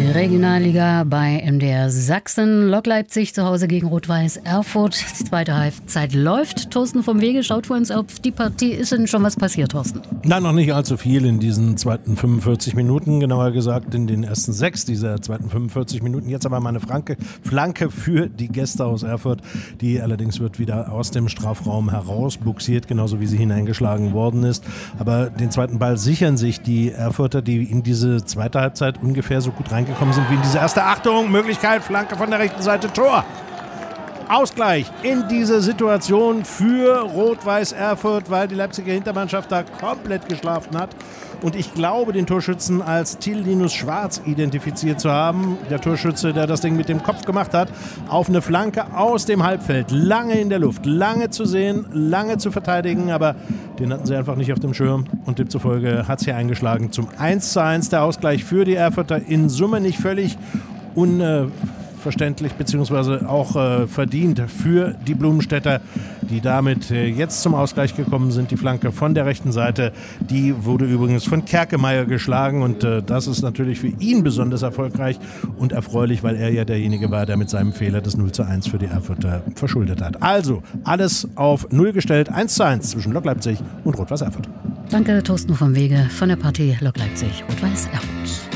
Regionalliga bei MDR Sachsen. Lok Leipzig zu Hause gegen Rot-Weiß Erfurt. Die zweite Halbzeit läuft. Thorsten vom Wege schaut für uns auf die Partie. Ist denn schon was passiert, Thorsten? Nein, noch nicht allzu viel in diesen zweiten 45 Minuten. Genauer gesagt in den ersten 6 dieser zweiten 45 Minuten. Jetzt aber mal eine Flanke für die Gäste aus Erfurt. Die allerdings wird wieder aus dem Strafraum herausbuxiert, genauso wie sie hineingeschlagen worden ist. Aber den zweiten Ball sichern sich die Erfurter, die in diese zweite Halbzeit ungefähr so gut reingekommen sind wie in diese erste. Achtung, Möglichkeit, Flanke von der rechten Seite, Tor. Ausgleich in diese Situation für Rot-Weiß Erfurt, weil die Leipziger Hintermannschaft da komplett geschlafen hat. Und ich glaube, den Torschützen als Till Linus Schwarz identifiziert zu haben. Der Torschütze, der das Ding mit dem Kopf gemacht hat, auf eine Flanke aus dem Halbfeld. Lange in der Luft, lange zu sehen, lange zu verteidigen, aber den hatten sie einfach nicht auf dem Schirm. Und demzufolge hat es hier eingeschlagen zum 1:1. Der Ausgleich für die Erfurter in Summe nicht völlig unverständlich beziehungsweise auch verdient für die Blumenstädter, die damit jetzt zum Ausgleich gekommen sind. Die Flanke von der rechten Seite, die wurde übrigens von Kerkemeyer geschlagen und das ist natürlich für ihn besonders erfolgreich und erfreulich, weil er ja derjenige war, der mit seinem Fehler das 0:1 für die Erfurter verschuldet hat. Also alles auf 0 gestellt, 1:1 zwischen Lok Leipzig und Rot-Weiß Erfurt. Danke, Thorsten vom Wege von der Partie Lok Leipzig, Rot-Weiß Erfurt.